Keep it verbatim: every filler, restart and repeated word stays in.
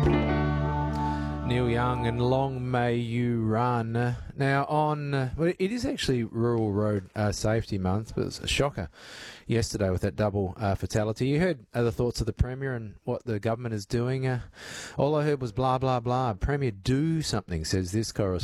Neil Young and Long May You Run. Now, on uh, well, it is actually Rural Road uh, Safety Month, but it's a shocker yesterday with that double uh, fatality. You heard other thoughts of the Premier and what the government is doing. Uh, all I heard was blah, blah, blah. Premier, do something, says this correspondent.